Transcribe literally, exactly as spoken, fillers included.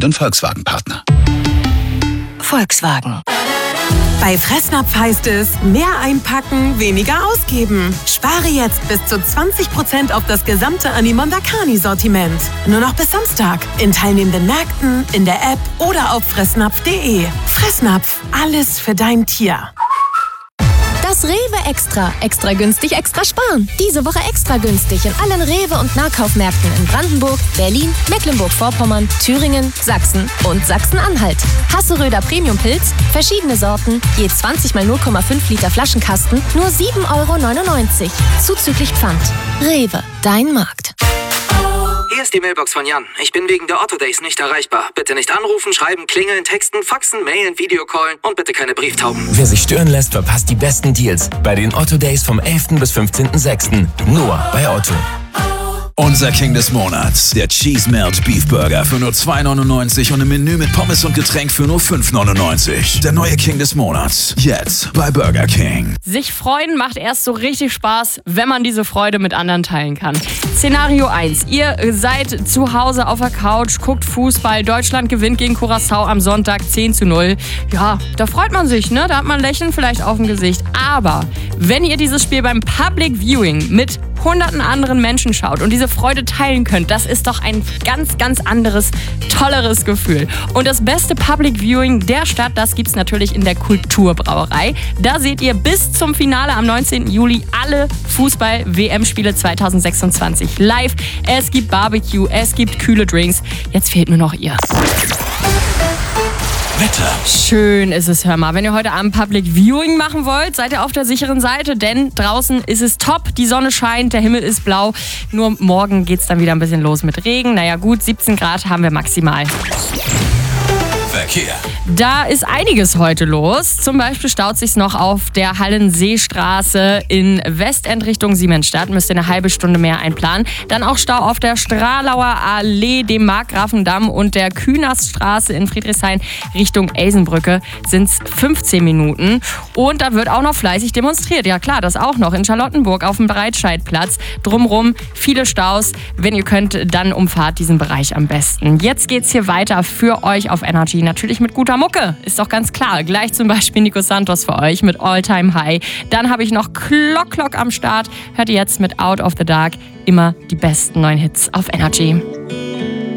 und Volkswagen-Partner. Volkswagen. Bei Fressnapf heißt es, mehr einpacken, weniger ausgeben. Spare jetzt bis zu zwanzig Prozent auf das gesamte Animonda Carni-Sortiment. Nur noch bis Samstag. In teilnehmenden Märkten, in der App oder auf fressnapf punkt de. Fressnapf, alles für dein Tier. Das Rewe Extra. Extra günstig, extra sparen. Diese Woche extra günstig in allen Rewe- und Nahkaufmärkten in Brandenburg, Berlin, Mecklenburg-Vorpommern, Thüringen, Sachsen und Sachsen-Anhalt. Hasseröder Premium-Pilz, verschiedene Sorten, je zwanzig mal null Komma fünf Liter Flaschenkasten, nur sieben Euro neunundneunzig. Zuzüglich Pfand. Rewe, dein Markt. Hier ist die Mailbox von Jan. Ich bin wegen der Otto Days nicht erreichbar. Bitte nicht anrufen, schreiben, klingeln, texten, faxen, mailen, Videocallen und bitte keine Brieftauben. Wer sich stören lässt, verpasst die besten Deals bei den Otto Days vom elften bis fünfzehnten sechsten Nur bei Otto. Unser King des Monats, der Cheese Melt Beef Burger für nur zwei neunundneunzig und im Menü mit Pommes und Getränk für nur fünf neunundneunzig. Der neue King des Monats, jetzt bei Burger King. Sich freuen macht erst so richtig Spaß, wenn man diese Freude mit anderen teilen kann. Szenario eins. Ihr seid zu Hause auf der Couch, guckt Fußball, Deutschland gewinnt gegen Curaçao am Sonntag zehn zu null. Ja, da freut man sich, ne? Da hat man ein Lächeln vielleicht auf dem Gesicht. Aber wenn ihr dieses Spiel beim Public Viewing mit hunderten anderen Menschen schaut und diese Freude teilen könnt, das ist doch ein ganz, ganz anderes, tolleres Gefühl. Und das beste Public Viewing der Stadt, das gibt's natürlich in der Kulturbrauerei. Da seht ihr bis zum Finale am neunzehnten Juli alle Fußball-W M-Spiele zweitausendsechsundzwanzig live. Es gibt Barbecue, es gibt kühle Drinks. Jetzt fehlt nur noch ihr. Wetter. Schön ist es, hör mal. Wenn ihr heute Abend Public Viewing machen wollt, seid ihr auf der sicheren Seite, denn draußen ist es top, die Sonne scheint, der Himmel ist blau. Nur morgen geht's dann wieder ein bisschen los mit Regen. Naja gut, siebzehn Grad haben wir maximal. Verkehr. Da ist einiges heute los. Zum Beispiel staut sich's noch auf der Hallenseestraße in Westend Richtung Siemensstadt. Müsst ihr eine halbe Stunde mehr einplanen. Dann auch Stau auf der Stralauer Allee, dem Markgrafendamm und der Künaststraße in Friedrichshain Richtung Elsenbrücke sind's fünfzehn Minuten. Und da wird auch noch fleißig demonstriert. Ja klar, das auch noch in Charlottenburg auf dem Breitscheidplatz. Drumrum viele Staus. Wenn ihr könnt, dann umfahrt diesen Bereich am besten. Jetzt geht's hier weiter für euch auf Energy. Natürlich mit guter Mucke, ist doch ganz klar. Gleich zum Beispiel Nico Santos für euch mit All Time High. Dann habe ich noch Clock Clock am Start. Hört ihr jetzt mit Out of the Dark immer die besten neuen Hits auf Energy.